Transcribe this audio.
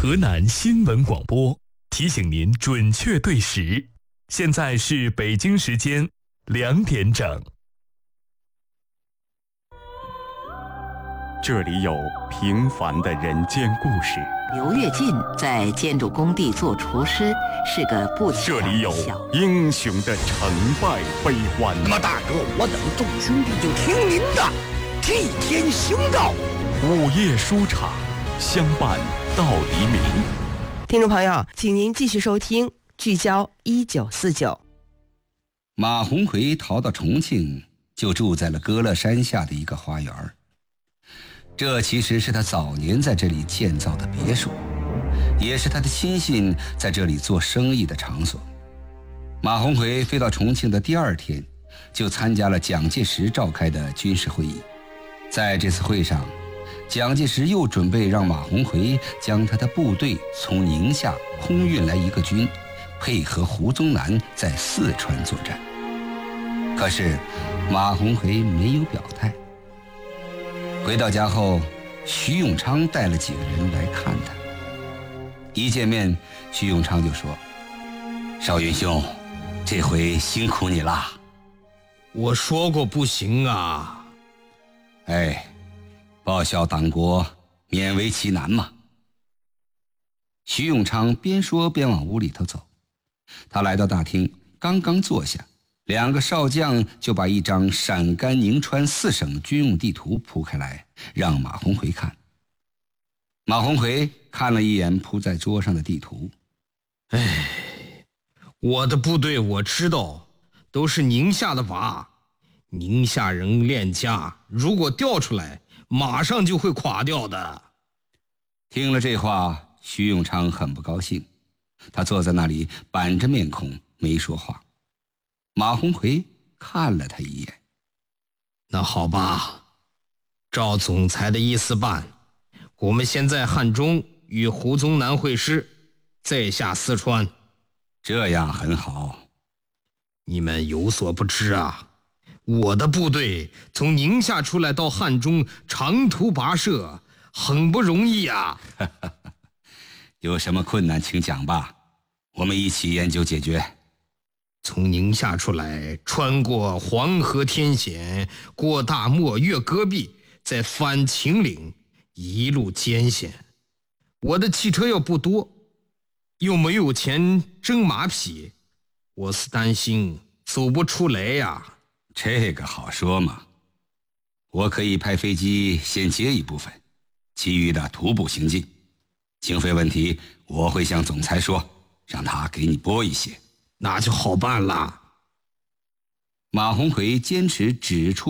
河南新闻广播提醒您准确对时，现在是北京时间2点整。 这里有平凡的人间故事。 刘跃进在建筑工地做厨师，是个不起眼的小。 这里有英雄的成败悲欢。 那么大哥，我等众兄弟就听您的，替天行道。 午夜书场，相伴到黎明。 听众朋友，请您继续收听聚焦1949。 马鸿逵逃到重庆，就住在了歌乐山下的一个花园。这其实是他早年在这里建造的别墅，也是他的亲信在这里做生意的场所。马鸿逵飞到重庆的第2天，就参加了蒋介石召开的军事会议。在这次会上，蒋介石又准备让马鸿逵将他的部队从宁夏空运来一个军，配合胡宗南在四川作战。可是马鸿逵没有表态。回到家后，徐永昌带了几个人来看他。一见面，徐永昌就说：“少云兄，这回辛苦你了。” 我说过不行啊。 哎，报效党国，勉为其难嘛。徐永昌边说边往屋里头走。他来到大厅，刚刚坐下，2个少将就把一张陕甘宁川4省军用地图铺开来，让马鸿逵看。马鸿逵看了一眼铺在桌上的地图。 我的部队我知道，都是宁夏的靶，宁夏人练家，如果调出来，马上就会垮掉的。 听了这话，徐永昌很不高兴，他坐在那里板着面孔没说话。马鸿逵看了他一眼。 那好吧，照总裁的意思办，我们先在汉中与胡宗南会师，再下四川。 这样很好。 你们有所不知啊，我的部队从宁夏出来到汉中长途跋涉，很不容易啊。 有什么困难请讲吧，我们一起研究解决。 从宁夏出来，穿过黄河天险，过大漠，越戈壁，再翻秦岭，一路艰险。我的汽车又不多，又没有钱征马匹，我是担心走不出来呀。 这个好说嘛，我可以派飞机先接一部分，其余的徒步行进。经费问题我会向总裁说，让他给你拨一些。 那就好办了。 马鸿逵坚持指出